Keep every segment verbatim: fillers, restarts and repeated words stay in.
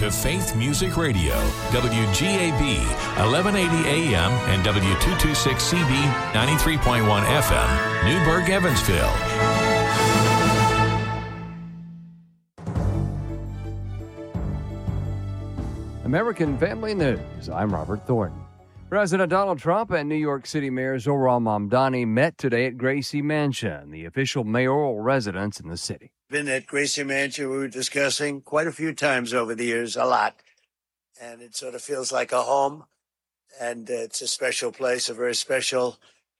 to Faith Music Radio, W G A B, eleven eighty A M and W two twenty-six C B, ninety-three point one F M, Newburgh, Evansville. American Family News. I'm Robert Thornton. President Donald Trump and New York City Mayor Zohran Mamdani met today at Gracie Mansion, the official mayoral residence in the city. Been at Gracie Mansion, we were discussing quite a few times over the years, a lot. And it sort of feels like a home. And it's a special place, a very special,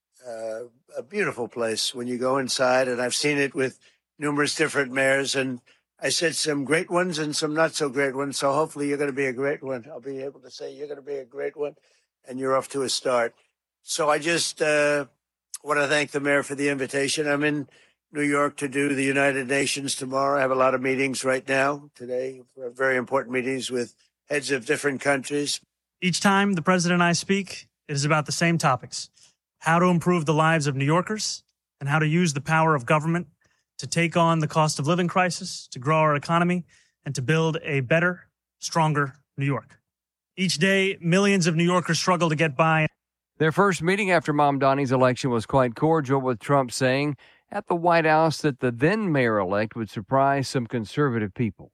uh, a beautiful place when you go inside. And I've seen it with numerous different mayors. And I said some great ones and some not so great ones. So hopefully you're going to be a great one. I'll be able to say you're going to be a great one. And you're off to a start. So I just uh, want to thank the mayor for the invitation. I'm in New York to do the United Nations tomorrow. I have a lot of meetings right now today, very important meetings with heads of different countries. Each time the president and I speak, it is about the same topics: how to improve the lives of New Yorkers and how to use the power of government to take on the cost of living crisis, to grow our economy, and to build a better, stronger New York. Each day, millions of New Yorkers struggle to get by. Their first meeting after Mamdani's election was quite cordial, with Trump saying at the White House that the then mayor-elect would surprise some conservative people.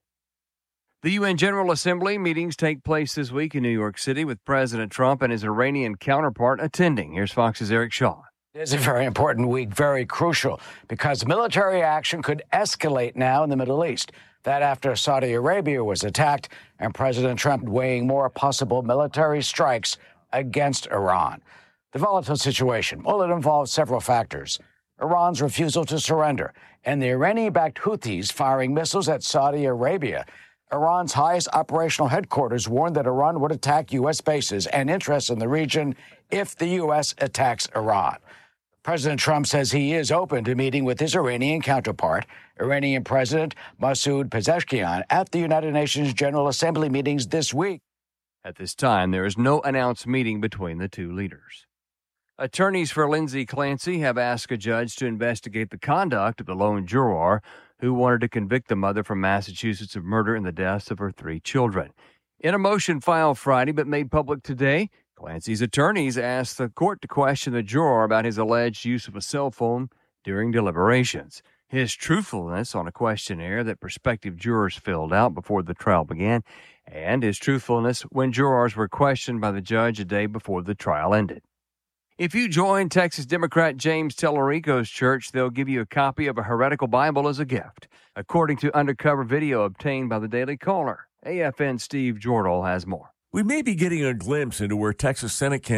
The U N General Assembly meetings take place this week in New York City, with President Trump and his Iranian counterpart attending. Here's Fox's Eric Shaw. It is a very important week, very crucial, because military action could escalate now in the Middle East. That after Saudi Arabia was attacked and President Trump weighing more possible military strikes against Iran. The volatile situation, well, it involves several factors. Iran's refusal to surrender and the Iranian-backed Houthis firing missiles at Saudi Arabia. Iran's highest operational headquarters warned that Iran would attack U S bases and interests in the region if the U S attacks Iran. President Trump says he is open to meeting with his Iranian counterpart, Iranian President Masoud Pezeshkian, at the United Nations General Assembly meetings this week. At this time, there is no announced meeting between the two leaders. Attorneys for Lindsay Clancy have asked a judge to investigate the conduct of the lone juror who wanted to convict the mother from Massachusetts of murder in the deaths of her three children. In a motion filed Friday but made public today, Clancy's attorneys asked the court to question the juror about his alleged use of a cell phone during deliberations, his truthfulness on a questionnaire that prospective jurors filled out before the trial began, and his truthfulness when jurors were questioned by the judge a day before the trial ended. If you join Texas Democrat James Tellerico's church, they'll give you a copy of a heretical Bible as a gift, according to undercover video obtained by the Daily Caller. A F N Steve Jordal has more. We may be getting a glimpse into where Texas Senate candidates